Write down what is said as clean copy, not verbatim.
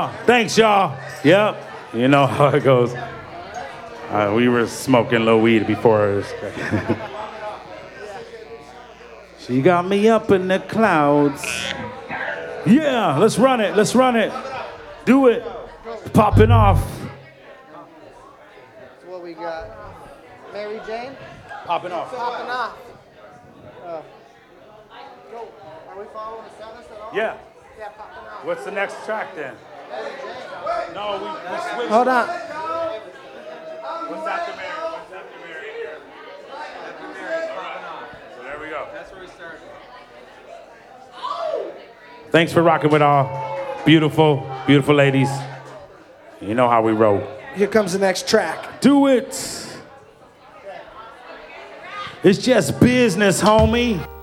y'all. Thanks, y'all. Yep. You know how it goes. We were smoking a little weed before. She got me up in the clouds. Yeah, let's run it. Let's run it. Do it. Popping off. That's what we got. Mary Jane? Popping off. Popping off. Are we following the set list at all? Yeah. Yeah, popping off. What's the next track then? Mary Jane. No, we switched. Hold on. What's after Mary? What's after Mary here? After Mary, popping off. So there we go. That's where we started. Thanks for rocking with all beautiful, beautiful ladies. You know how we roll. Here comes the next track. Do it. It's just business, homie.